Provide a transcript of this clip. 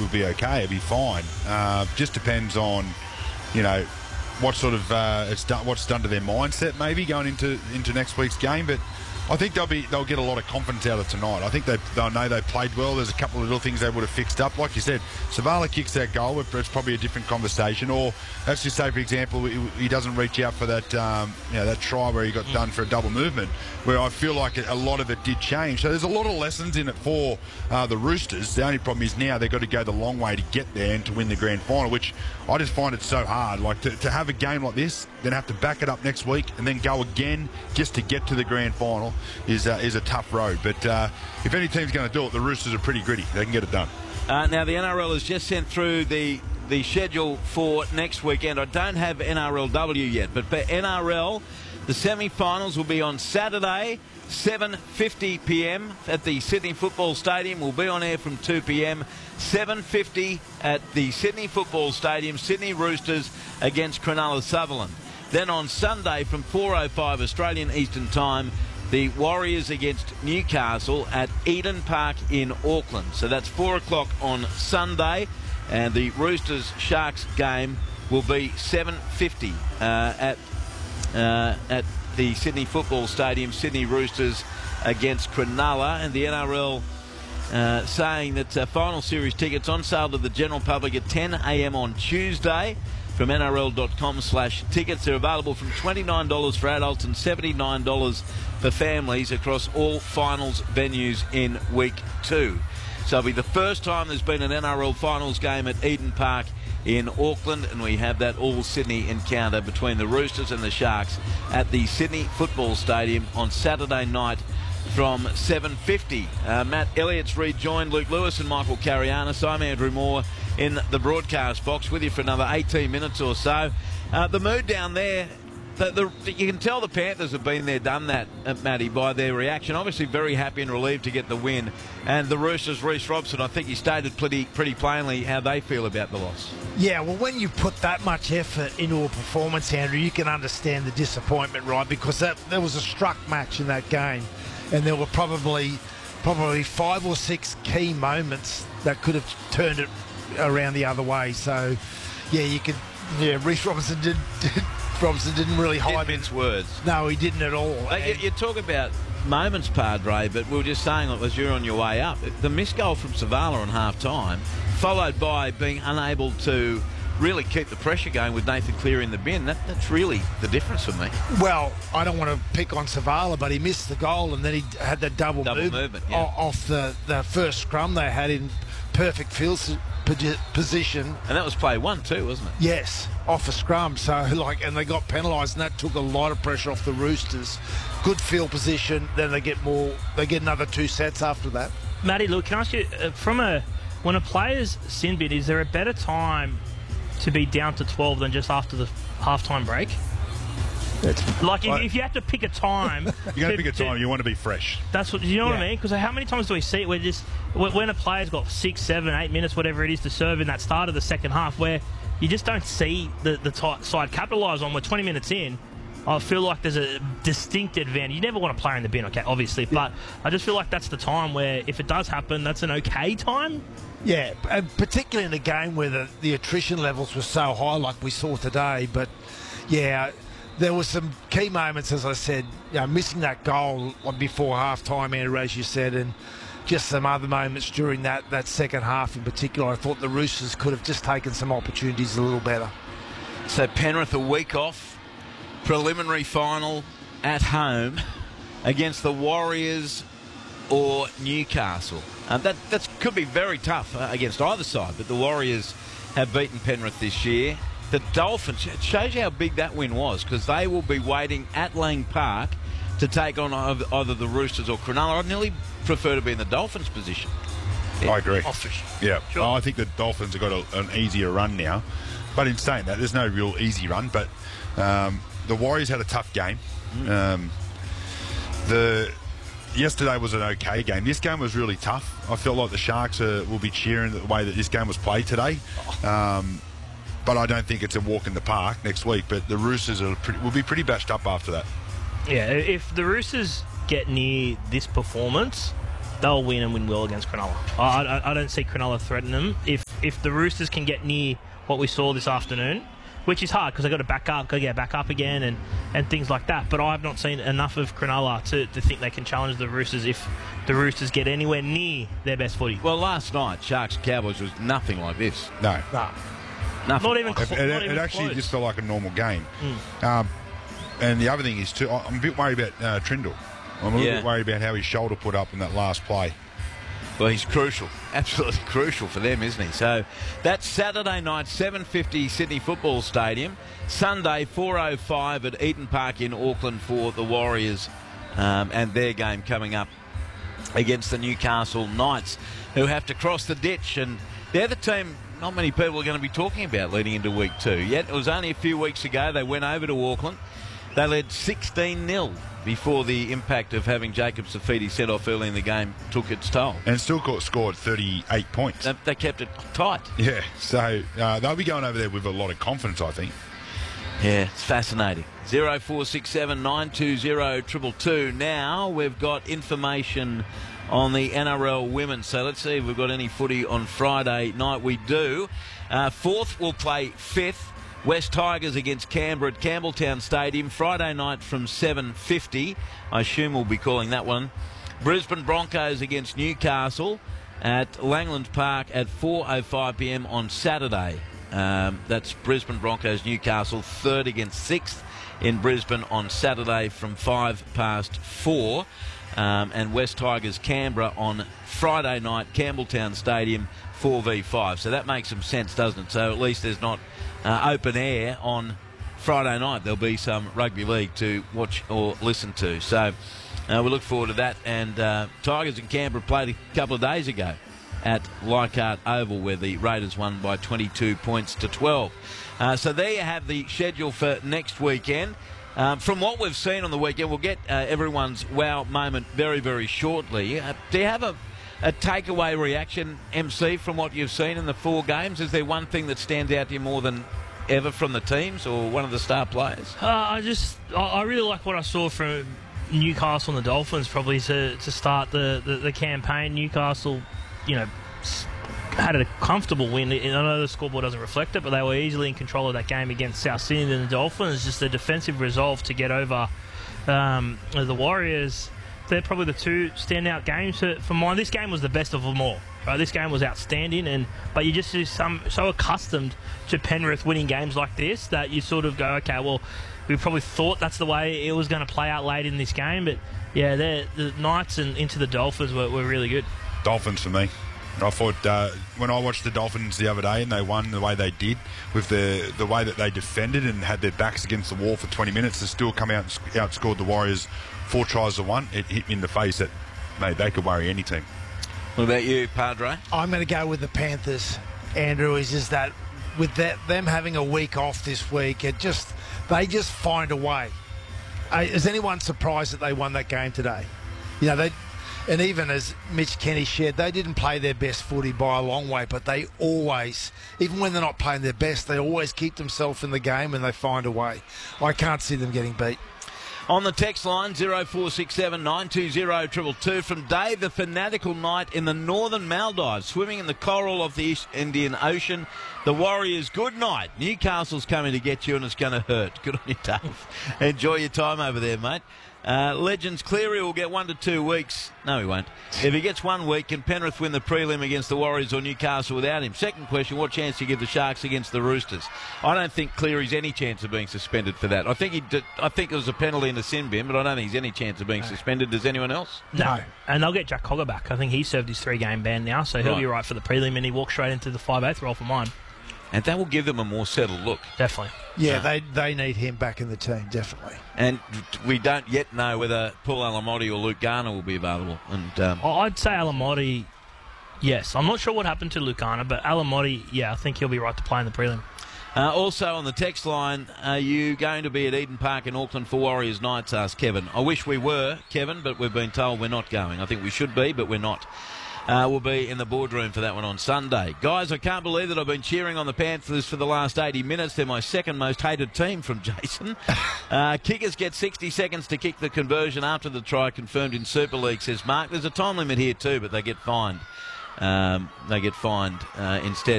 be okay. It'll be fine. Just depends on, you know, what sort of what's done to their mindset maybe going into next week's game. But I think they'll get a lot of confidence out of tonight. I think they'll know they played well. There's a couple of little things they would have fixed up. Like you said, Savala kicks that goal, it's probably a different conversation. Or let's just say, for example, he doesn't reach out for that that try where he got done for a double movement, where I feel like a lot of it did change. So there's a lot of lessons in it for the Roosters. The only problem is now they've got to go the long way to get there and to win the grand final, which I just find it so hard. Like to have a game like this, then have to back it up next week and then go again just to get to the grand final is a tough road. But if any team's going to do it, the Roosters are pretty gritty. They can get it done. Now, the NRL has just sent through the schedule for next weekend. I don't have NRLW yet, but for NRL, the semi-finals will be on Saturday, 7:50 p.m. at the Sydney Football Stadium. We'll be on air from 2 p.m. 7:50 at the Sydney Football Stadium, Sydney Roosters against Cronulla Sutherland. Then on Sunday from 4:05 Australian Eastern Time, the Warriors against Newcastle at Eden Park in Auckland. So that's 4 o'clock on Sunday, and the Roosters-Sharks game will be 7:50 at the Sydney Football Stadium, Sydney Roosters against Cronulla. And the NRL saying that final series tickets on sale to the general public at 10 a.m. on Tuesday from nrl.com/tickets. They're available from $29 for adults and $79 for families across all finals venues in week 2. So it'll be the first time there's been an NRL finals game at Eden Park in Auckland, and we have that all-Sydney encounter between the Roosters and the Sharks at the Sydney Football Stadium on Saturday night from 7:50. Matt Elliott's rejoined Luke Lewis and Michael Carianis. I'm Andrew Moore in the broadcast box with you for another 18 minutes or so. The mood down there, you can tell the Panthers have been there, done that, Matty, by their reaction. Obviously very happy and relieved to get the win. And the Roosters, Reece Robson, I think he stated pretty plainly how they feel about the loss. Yeah, well, when you put that much effort into a performance, Andrew, you can understand the disappointment, right? Because there was a struck match in that game, and there were probably 5 or 6 key moments that could have turned it around the other way. So, Reece Robson didn't really hide. Didn't mince words. No, he didn't at all. You talk about moments, Padre, but we were just saying it as you're on your way up. The missed goal from Savala on half-time, followed by being unable to really keep the pressure going with Nathan Cleary in the bin. That's really the difference for me. Well, I don't want to pick on Savala, but he missed the goal, and then he had that double movement off the first scrum they had in perfect field position. And that was play 1 too, wasn't it? Yes, off a scrum. So, and they got penalised, and that took a lot of pressure off the Roosters. Good field position. Then they get another 2 sets after that. Matty, look, can I ask you, when a player's sin bid, is there a better time to be down to 12 than just after the halftime break? If you have to pick a time, you got to pick a time. You want to be fresh. That's what, you know what I mean? Because how many times do we see it where when a player's got 6, 7, 8 minutes, whatever it is, to serve in that start of the second half, where you just don't see the side capitalise on. We're 20 minutes in. I feel like there's a distinct advantage. You never want a player in the bin, okay, obviously, but I just feel like that's the time where, if it does happen, that's an okay time. Yeah, and particularly in a game where the attrition levels were so high, like we saw today. But yeah, there were some key moments, as I said, missing that goal before half-time, Andrew, as you said, and just some other moments during that second half in particular. I thought the Roosters could have just taken some opportunities a little better. So Penrith a week off, preliminary final at home against the Warriors or Newcastle. That could be very tough against either side, but the Warriors have beaten Penrith this year. The Dolphins, it shows you how big that win was, because they will be waiting at Lang Park to take on either the Roosters or Cronulla. I'd nearly prefer to be in the Dolphins' position. I agree. Yeah, Sure. I think the Dolphins have got an easier run now. But in saying that, there's no real easy run. But the Warriors had a tough game. Yesterday was an okay game. This game was really tough. I felt like the Sharks will be cheering the way that this game was played today. But I don't think it's a walk in the park next week. But the Roosters will be pretty bashed up after that. Yeah, if the Roosters get near this performance, they'll win and win well against Cronulla. I don't see Cronulla threaten them. If if the Roosters can get near what we saw this afternoon, which is hard because they've got to back up, got to get back up again and things like that. But I've not seen enough of Cronulla to think they can challenge the Roosters if the Roosters get anywhere near their best footy. Well, last night, Sharks Cowboys was nothing like this. No. Nothing. Not even It actually close. just felt like a normal game. And the other thing is, too, I'm a bit worried about Trindle. I'm a little bit worried about how his shoulder put up in that last play. Well, he's crucial. Absolutely crucial for them, isn't he? So that's Saturday night, 7:50 Sydney Football Stadium. Sunday, 4:05 at Eden Park in Auckland for the Warriors and their game coming up against the Newcastle Knights, who have to cross the ditch. And they're the team not many people are going to be talking about leading into week 2. Yet it was only a few weeks ago they went over to Auckland. They led 16-0 before the impact of having Jacob Safidi set off early in the game took its toll. And still scored 38 points. They kept it tight. Yeah, so they'll be going over there with a lot of confidence, I think. Yeah, it's fascinating. 0467 920 222. Now we've got information on the NRL women. So let's see if we've got any footy on Friday night. We do. Fourth will play fifth. West Tigers against Canberra at Campbelltown Stadium Friday night from 7:50. I assume we'll be calling that one. Brisbane Broncos against Newcastle at Langland Park at 4:05 p.m. on Saturday. That's Brisbane Broncos Newcastle, third against sixth in Brisbane on Saturday from 4:05. And West Tigers Canberra on Friday night, Campbelltown Stadium, 4v5. So that makes some sense, doesn't it? So at least there's not open air on Friday night. There'll be some rugby league to watch or listen to. So we look forward to that. And Tigers and Canberra played a couple of days ago at Leichhardt Oval, where the Raiders won by 22 points to 12. So there you have the schedule for next weekend. From what we've seen on the weekend, we'll get everyone's wow moment very, very shortly. Do you have a takeaway reaction, MC, from what you've seen in the 4 games? Is there one thing that stands out to you more than ever from the teams, or one of the star players? I really like what I saw from Newcastle and the Dolphins, probably to start the campaign. Newcastle, had a comfortable win. I know the scoreboard doesn't reflect it, but they were easily in control of that game against South Sydney and the Dolphins. Just a defensive resolve to get over the Warriors. They're probably the 2 standout games for mine. This game was the best of them all. Right? This game was outstanding, but you just so accustomed to Penrith winning games like this that you sort of go, okay, well, we probably thought that's the way it was going to play out late in this game. But yeah, the Knights and into the Dolphins were really good. Dolphins for me. I thought when I watched the Dolphins the other day and they won the way they did, with the way that they defended and had their backs against the wall for 20 minutes, to still come out and outscored the Warriors 4 tries to 1. It hit me in the face that, mate, they could worry any team. What about you, Padre? I'm going to go with the Panthers, Andrew. Is just that with them having a week off this week, they just find a way. Is anyone surprised that they won that game today? And even as Mitch Kenny shared, they didn't play their best footy by a long way, but they always, even when they're not playing their best, they always keep themselves in the game and they find a way. I can't see them getting beat. On the text line, 0467 920 222 from Dave, the fanatical knight in the northern Maldives, swimming in the coral of the East Indian Ocean. The Warriors, good night. Newcastle's coming to get you and it's going to hurt. Good on you, Dave. Enjoy your time over there, mate. Legends, Cleary will get 1 to 2 weeks. No, he won't. If he gets 1 week, can Penrith win the prelim against the Warriors or Newcastle without him? Second question, what chance do you give the Sharks against the Roosters? I don't think Cleary's any chance of being suspended for that. I think it was a penalty in the sin bin, but I don't think he's any chance of being suspended. Does anyone else? No. And they'll get Jack Cogger back. I think he served his 3-game ban now, so he'll be right for the prelim, and he walks straight into the 5/8 role for mine. And that will give them a more settled look. Definitely. Yeah, they need him back in the team, definitely. And we don't yet know whether Paul Alamotti or Luke Garner will be available. And I'd say Alamotti, yes. I'm not sure what happened to Luke Garner, but Alamotti, yeah, I think he'll be right to play in the prelim. Also on the text line, are you going to be at Eden Park in Auckland for Warriors Knights, asked Kevin. I wish we were, Kevin, but we've been told we're not going. I think we should be, but we're not. We'll be in the boardroom for that one on Sunday. Guys, I can't believe that I've been cheering on the Panthers for the last 80 minutes. They're my second most hated team, from Jason. Kickers get 60 seconds to kick the conversion after the try, confirmed in Super League, says Mark. There's a time limit here too, but they get fined. Instead.